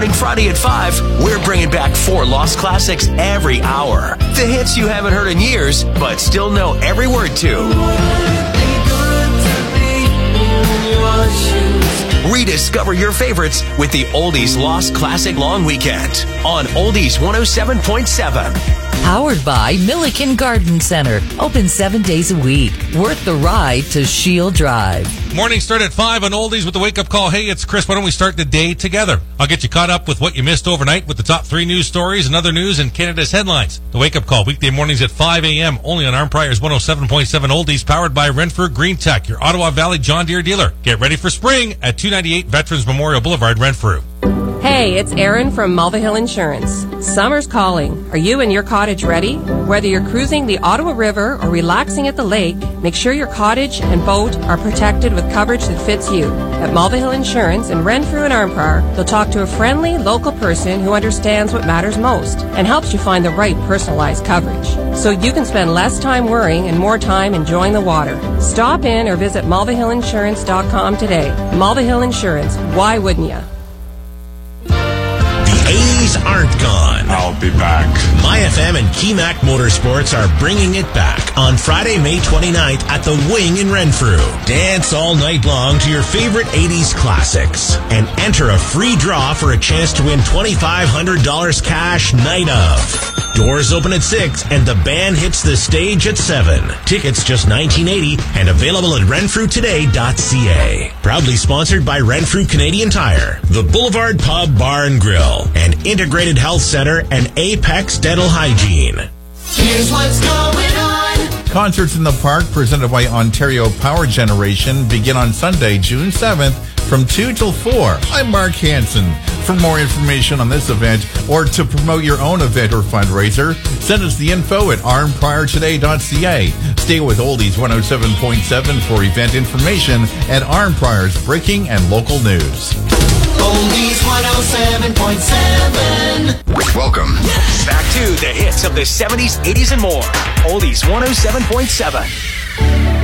Starting Friday at 5, we're bringing back 4 lost classics every hour. The hits you haven't heard in years, but still know every word to. Rediscover your favorites with the Oldies Lost Classic Long Weekend on Oldies 107.7. Powered by Milliken Garden Center. Open 7 days a week. Worth the ride to Shield Drive. Morning start at 5 on Oldies with the wake-up call. Hey, it's Chris. Why don't we start the day together? I'll get you caught up with what you missed overnight with the top 3 news stories and other news in Canada's headlines. The wake-up call, weekday mornings at 5 a.m. only on Armprior's 107.7 Oldies, powered by Renfrew Green Tech, your Ottawa Valley John Deere dealer. Get ready for spring at 298 Veterans Memorial Boulevard, Renfrew. Hey, it's Erin from Mulvihill Insurance. Summer's calling. Are you and your cottage ready? Whether you're cruising the Ottawa River or relaxing at the lake, make sure your cottage and boat are protected with coverage that fits you. At Mulvihill Insurance in Renfrew and Armprior, you'll talk to a friendly local person who understands what matters most and helps you find the right personalized coverage, so you can spend less time worrying and more time enjoying the water. Stop in or visit mulvihillinsurance.com today. Mulvihill Insurance. Why wouldn't you? The 80s aren't gone. I'll be back. MyFM and KeyMac Motorsports are bringing it back on Friday, May 29th at the Wing in Renfrew. Dance all night long to your favorite 80s classics and enter a free draw for a chance to win $2,500 cash night of. Doors open at 6 and the band hits the stage at 7. Tickets just $19.80 and available at renfrewtoday.ca. Proudly sponsored by Renfrew Canadian Tire, the Boulevard Pub Bar and Grill, and Integrated Health Center and Apex Dental Hygiene. Here's what's going on. Concerts in the Park presented by Ontario Power Generation begin on Sunday, June 7th from 2 till 4. I'm Mark Hansen. For more information on this event or to promote your own event or fundraiser, send us the info at armpriortoday.ca. Stay with Oldies 107.7 for event information and Armprior's breaking and local news. Oldies 107.7. Welcome back to the hits of the 70s, 80s, and more. Oldies 107.7.